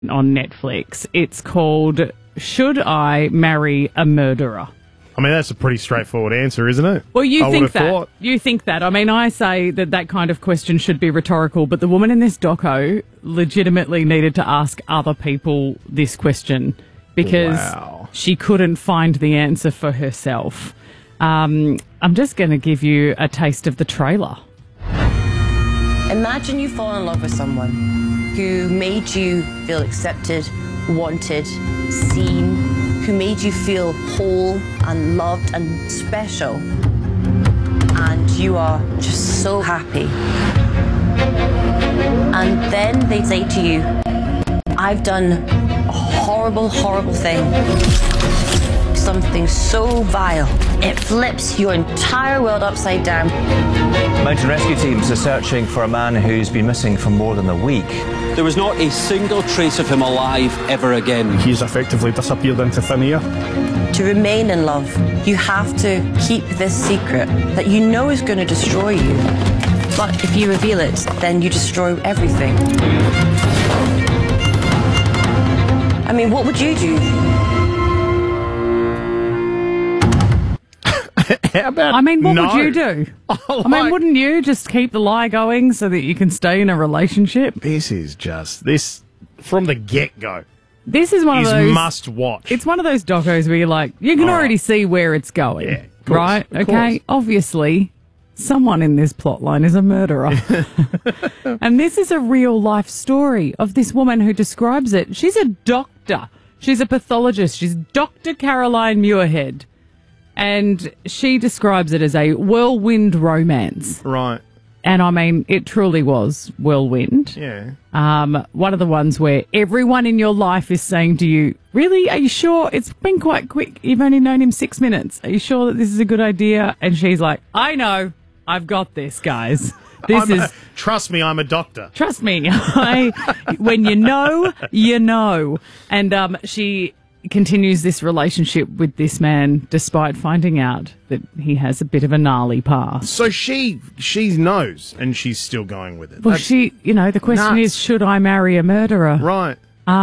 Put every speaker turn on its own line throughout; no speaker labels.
on Netflix. It's called Should I Marry a Murderer?
I mean, that's a pretty straightforward answer, isn't it?
Well, you
I
think
would have
that.
thought.
You think that. I mean, I say that kind of question should be rhetorical, but the woman in this doco legitimately needed to ask other people this question because she couldn't find the answer for herself. I'm just going to give you a taste of the trailer.
Imagine you fall in love with someone who made you feel accepted, wanted, seen, who made you feel whole and loved and special. And you are just so happy. And then they say to you, I've done a horrible, horrible thing. Something so vile. It flips your entire world upside down.
Mountain rescue teams are searching for a man who's been missing for more than a week.
There was not a single trace of him alive ever again.
He's effectively disappeared into thin air.
To remain in love, you have to keep this secret that you know is going to destroy you. But if you reveal it, then you destroy everything. I mean, what would you do?
How about
I mean, what
no?
would you do? I mean, wouldn't you just keep the lie going so that you can stay in a relationship?
This is just, this, from the get-go,
This is one of
is
those
must watch.
It's one of those docos where you're like, you can already see where it's going,
Yeah, of course,
right?
of
Okay,
course.
Obviously, someone in this plot line is a murderer. And this is a real life story of this woman who describes it. She's a doctor. She's a pathologist. She's Dr. Caroline Muirhead. And she describes it as a whirlwind romance.
Right.
And I mean, it truly was whirlwind.
Yeah.
One of the ones where everyone in your life is saying to you, really, are you sure? It's been quite quick. You've only known him 6 minutes. Are you sure that this is a good idea? And she's like, I know. I've got this, guys.
Trust me, I'm a doctor.
Trust me. When you know, you know. And she continues this relationship with this man despite finding out that he has a bit of a gnarly past.
So she knows, and she's still going with it.
Well, the question is, should I marry a murderer?
Right.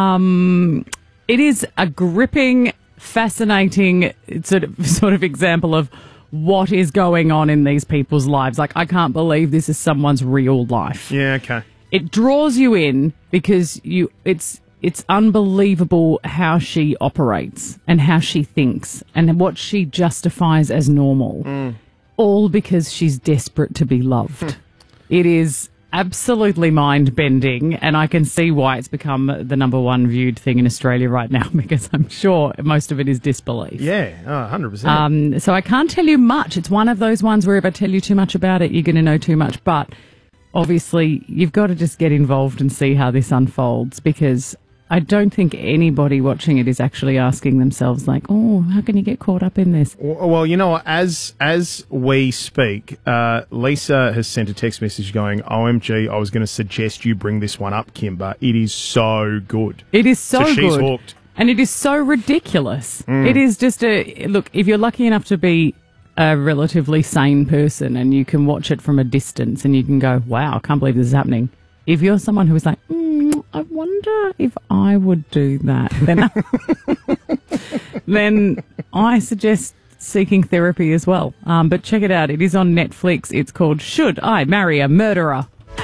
It is a gripping, fascinating sort of example of what is going on in these people's lives. Like, I can't believe this is someone's real life.
Yeah, okay.
It draws you in because it's unbelievable how she operates and how she thinks and what she justifies as normal, all because she's desperate to be loved. It is absolutely mind-bending, and I can see why it's become the number one viewed thing in Australia right now, because I'm sure most of it is disbelief.
Yeah, 100%.
So I can't tell you much. It's one of those ones where if I tell you too much about it, you're going to know too much. But obviously, you've got to just get involved and see how this unfolds, because I don't think anybody watching it is actually asking themselves, like, oh, how can you get caught up in this?
Well, you know what? As we speak, Lisa has sent a text message going, OMG, I was going to suggest you bring this one up, Kimber. It is so good.
It is so good.
She's hooked.
And it is so ridiculous. It is just look, if you're lucky enough to be a relatively sane person and you can watch it from a distance and you can go, wow, I can't believe this is happening. If you're someone who is like, I wonder if I would do that, then I suggest seeking therapy as well. But check it out. It is on Netflix. It's called Should I Marry a Murderer?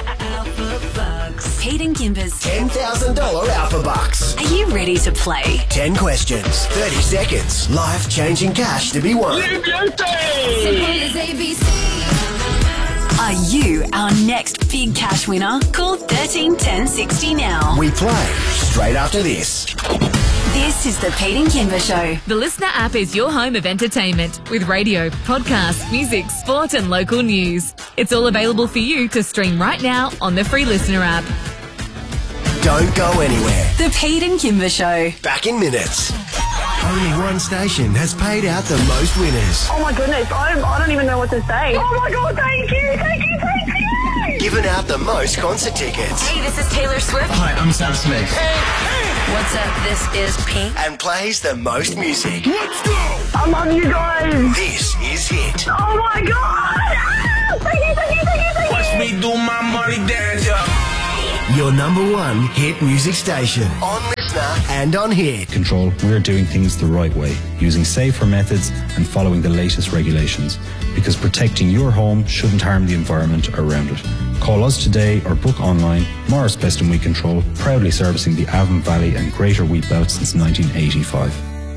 Pete and Kimber's
$10,000 Alpha Bucks.
Are you ready to play?
10 questions, 30 seconds, life-changing cash to be won.
Simple as ABC. Are you our next big cash winner? Call 13 10 60 now.
We play straight after this.
This is the Pete and Kimber Show.
The Listener app is your home of entertainment with radio, podcasts, music, sport and local news. It's all available for you to stream right now on the free Listener app.
Don't go anywhere.
The Pete and Kimber Show.
Back in minutes. Only one station has paid out the most winners.
Oh my goodness, I don't even know what to say. Oh my god, thank you.
Given out the most concert tickets.
Hey, this is Taylor Swift.
Hi, I'm Sam Smith.
What's up? This is Pink.
And plays the most music.
Let's go. I love you guys.
This is it.
Oh my god. Thank you.
Watch me do my money dance,
your number one hit music station. On Listener and on Hit.
Control, we're doing things the right way, using safer methods and following the latest regulations, because protecting your home shouldn't harm the environment around it. Call us today or book online. Morris Best and Wheat Control, proudly servicing the Avon Valley and Greater Wheat Belt since 1985.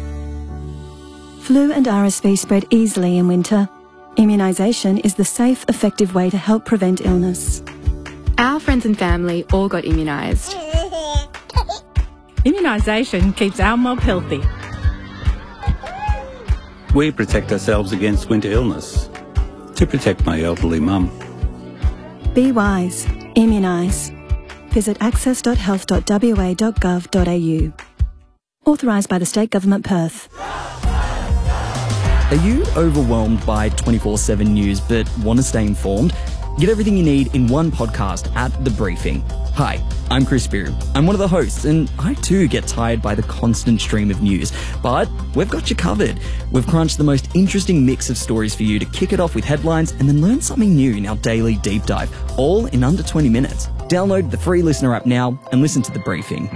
Flu and RSV spread easily in winter. Immunisation is the safe, effective way to help prevent illness.
Our friends and family all got immunised. Immunisation keeps our mob healthy.
We protect ourselves against winter illness to protect my elderly mum.
Be wise. Immunise. Visit access.health.wa.gov.au. Authorised by the State Government Perth.
Are you overwhelmed by 24/7 news but want to stay informed? Get everything you need in one podcast at The Briefing. Hi, I'm Chris Spear. I'm one of the hosts, and I too get tired by the constant stream of news. But we've got you covered. We've crunched the most interesting mix of stories for you to kick it off with headlines and then learn something new in our daily deep dive, all in under 20 minutes. Download the free Listener app now and listen to The Briefing.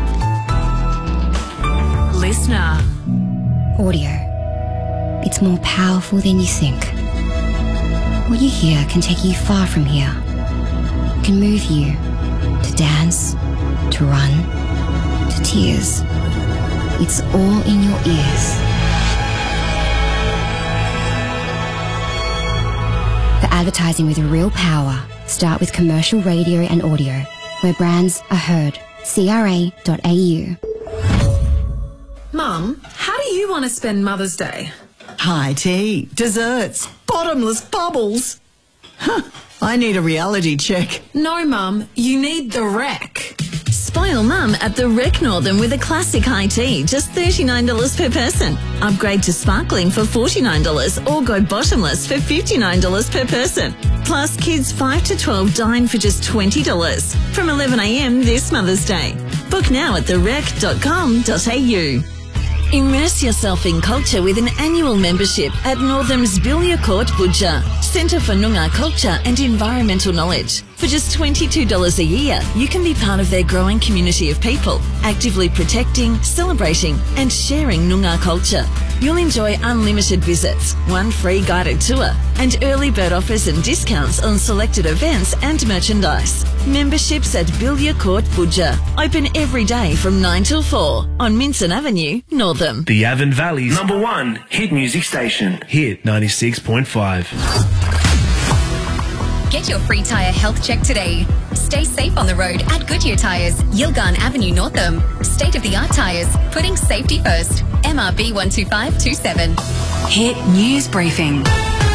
Listener.
Audio. It's more powerful than you think. What you hear can take you far from here. It can move you to dance, to run, to tears. It's all in your ears. For advertising with real power, start with commercial radio and audio, where brands are heard. CRA.au.
Mum, how do you want to spend Mother's Day?
High tea, desserts, bottomless bubbles. Huh, I need a reality check.
No, Mum, you need the Rec.
Spoil Mum at the Rec Northern with a classic high tea, just $39 per person. Upgrade to sparkling for $49 or go bottomless for $59 per person. Plus, kids 5 to 12 dine for just $20 from 11 a.m. this Mother's Day. Book now at therec.com.au. Immerse yourself in culture with an annual membership at Northam's Bilya Court Butcher, Centre for Noongar Culture and Environmental Knowledge. For just $22 a year, you can be part of their growing community of people, actively protecting, celebrating and sharing Noongar culture. You'll enjoy unlimited visits, one free guided tour and early bird offers and discounts on selected events and merchandise. Memberships at Bilya Court Butcher, open every day from 9 till 4 on Minson Avenue, Northam.
The Avon Valley's number one hit music station. Hit 96.5.
Get your free tyre health check today. Stay safe on the road at Goodyear Tyres, Yilgarn Avenue, Northam. State-of-the-art tyres, putting safety first. MRB 12527.
Hit News Briefing.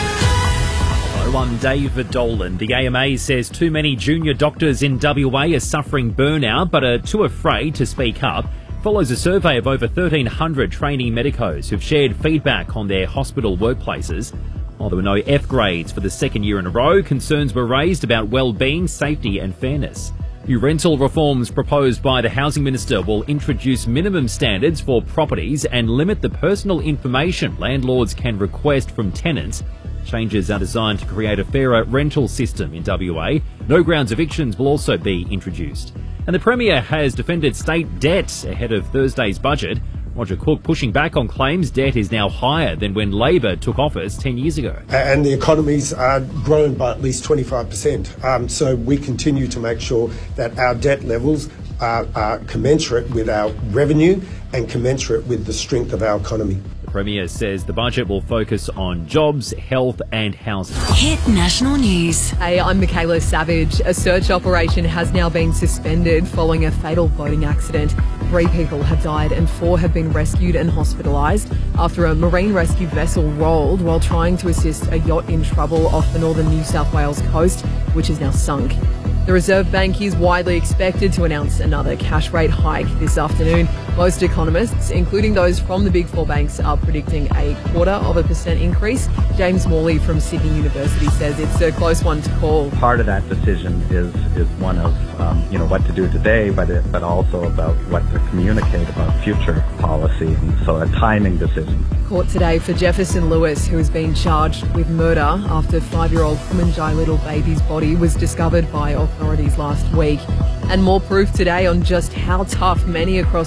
Hello, I'm David Dolan. The AMA says too many junior doctors in WA are suffering burnout but are too afraid to speak up. Follows a survey of over 1,300 trainee medicos who've shared feedback on their hospital workplaces. While there were no F grades for the second year in a row, concerns were raised about well-being, safety and fairness. New rental reforms proposed by the Housing Minister will introduce minimum standards for properties and limit the personal information landlords can request from tenants. Changes are designed to create a fairer rental system in WA. No grounds evictions will also be introduced. And the Premier has defended state debt ahead of Thursday's budget. Roger Cook pushing back on claims debt is now higher than when Labor took office 10 years ago.
And the economy's grown by at least 25%. So we continue to make sure that our debt levels are commensurate with our revenue and commensurate with the strength of our economy.
The Premier says the budget will focus on jobs, health and housing.
Hit National News.
Hey, I'm Michaela Savage. A search operation has now been suspended following a fatal boating accident. 3 people have died and 4 have been rescued and hospitalised after a marine rescue vessel rolled while trying to assist a yacht in trouble off the northern New South Wales coast, which is now sunk. The Reserve Bank is widely expected to announce another cash rate hike this afternoon. Most economists, including those from the Big Four banks, are predicting a 0.25% increase. James Morley from Sydney University says it's a close one to call.
Part of that decision is one of what to do today, but also about what to communicate about future policy, and so a timing decision.
Court today for Jefferson Lewis, who has been charged with murder after 5-year-old Kumanjai little baby's body was discovered by authorities last week. And more proof today on just how tough many across